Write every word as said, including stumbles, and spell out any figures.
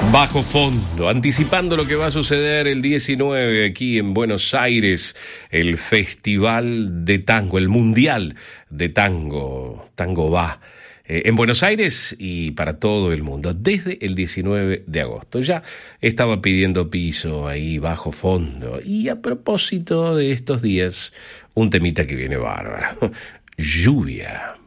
Bajo Fondo, anticipando lo que va a suceder el diecinueve aquí en Buenos Aires, el Festival de Tango, el Mundial de Tango, Tango va, eh, en Buenos Aires y para todo el mundo, desde el diecinueve de agosto. Ya estaba pidiendo piso ahí, Bajo Fondo, y a propósito de estos días, un temita que viene bárbaro, Lluvia.